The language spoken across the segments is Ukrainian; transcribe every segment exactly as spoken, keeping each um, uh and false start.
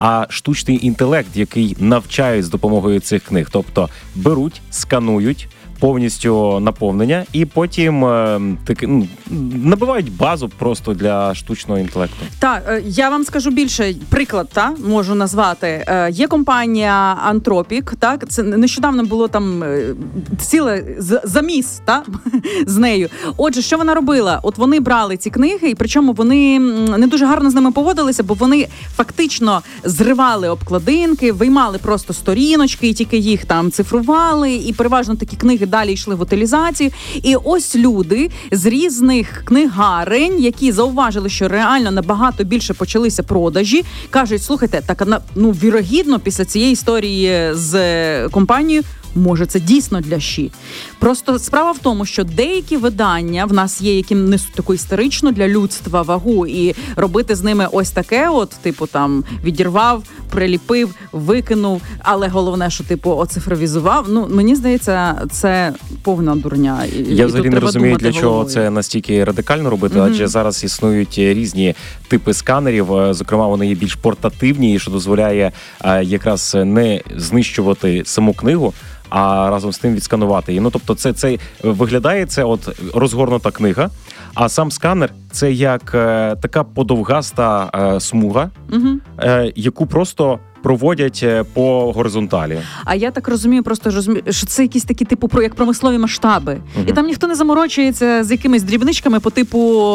а штучний інтелект, який навчають з допомогою цих книг. Тобто беруть, сканують повністю наповнення і потім е, таки, ну, набивають базу просто для штучного інтелекту. Так, е, я вам скажу більше. Приклад, та, можу назвати. Е, є компанія Anthropic, так, це нещодавно було там е, ціле заміс, та, з нею. Отже, що вона робила? От вони брали ці книги, і причому вони не дуже гарно з ними поводилися, бо вони фактично зривали обкладинки, виймали просто сторіночки, і тільки їх там цифрували, і переважно такі книги далі йшли в утилізацію. І ось люди з різних книгарень, які зауважили, що реально набагато більше почалися продажі, кажуть, слухайте, так, ну, вірогідно, після цієї історії з компанією, може, це дійсно для щі. Просто справа в тому, що деякі видання в нас є, які несуть таку історичну для людства вагу, і робити з ними ось таке от, типу, там, відірвав, приліпив, викинув, але головне, що, типу, оцифровізував, ну, мені здається, це повна дурня. І, Я і взагалі не розумію, для чого головою. це настільки радикально робити, mm-hmm. адже зараз існують різні типи сканерів, зокрема, вони є більш портативні, що дозволяє а, якраз не знищувати саму книгу, а разом з тим відсканувати її. Ну, тобто це, це виглядає, це от розгорнута книга, а сам сканер – це як е, така подовгаста е, смуга, угу. е, яку просто проводять по горизонталі. А я так розумію, просто розумію, що це якісь такі, типу, про як промислові масштаби. Uh-huh. І там ніхто не заморочується з якимись дрібничками по типу,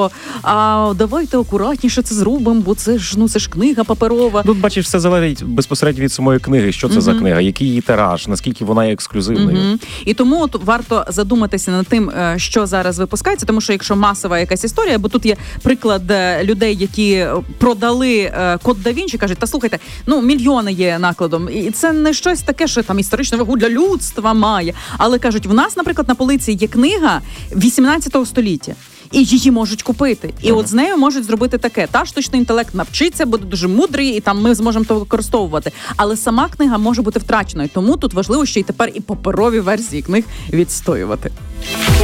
а давайте акуратніше це зробимо, бо це ж, ну, це ж книга паперова. Тут, бачиш, все залежить безпосередньо від самої книги. Що це uh-huh. за книга, який її тираж, наскільки вона є ексклюзивною. Uh-huh. І тому от варто задуматися над тим, що зараз випускається, тому що якщо масова якась історія, бо тут є приклад людей, які продали Код да Вінчі, кажуть, та слухайте, ну, мільйон є накладом. І це не щось таке, що там історичну вагу для людства має. Але, кажуть, в нас, наприклад, на полиці є книга вісімнадцятого століття. І її можуть купити. І uh-huh. от з нею можуть зробити таке. Та штучний інтелект навчиться, буде дуже мудрий, і там ми зможемо то використовувати. Але сама книга може бути втраченою. Тому тут важливо, що і тепер і паперові версії книг відстоювати.